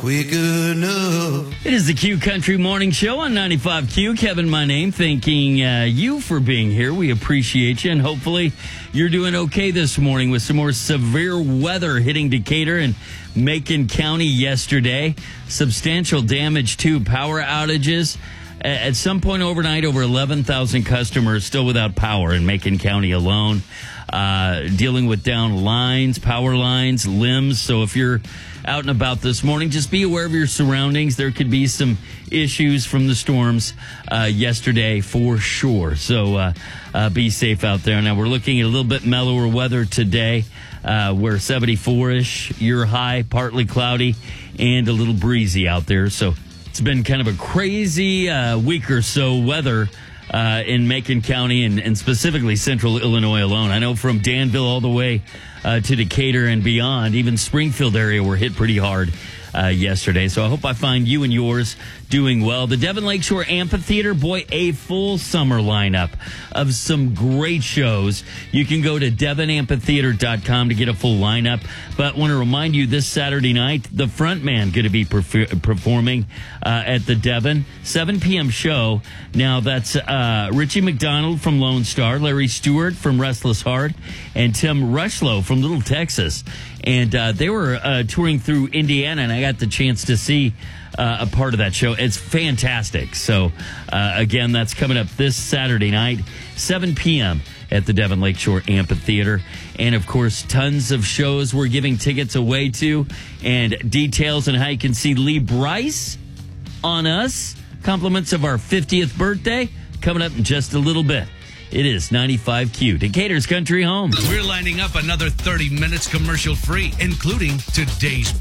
quick enough. It is the Q Country Morning Show on 95Q. Kevin, my name, thanking you for being here. We appreciate you, and hopefully you're doing okay this morning with some more severe weather hitting Decatur and Macon County yesterday. Substantial damage, too. Power outages. At some point overnight, over 11,000 customers still without power in Macon County alone. Dealing with down lines, power lines, limbs. So if you're out and about this morning, just be aware of your surroundings. There could be some issues from the storms yesterday for sure. So be safe out there. Now we're looking at a little bit mellower weather today. We're 74-ish, year high, partly cloudy, and a little breezy out there. So it's been kind of a crazy week or so weather in Macon County and specifically central Illinois alone. I know from Danville all the way to Decatur and beyond, even Springfield area were hit pretty hard yesterday. So I hope I find you and yours doing well. The Devon Lakeshore Amphitheater, boy, a full summer lineup of some great shows. You can go to devonamphitheater.com to get a full lineup. But I want to remind you, this Saturday night, the Frontman going to be performing at the Devon. 7 p.m. show. Now, that's Richie McDonald from Lone Star, Larry Stewart from Restless Heart, and Tim Rushlow from Little Texas. And they were touring through Indiana, and I got the chance to see a part of that show. It's fantastic. So, again, that's coming up this Saturday night, 7 p.m. at the Devon Lakeshore Amphitheater. And, of course, tons of shows we're giving tickets away to, and details on how you can see Lee Brice on us. Compliments of our 50th birthday coming up in just a little bit. It is 95Q, Decatur's country home. We're lining up another 30 minutes commercial free, including today's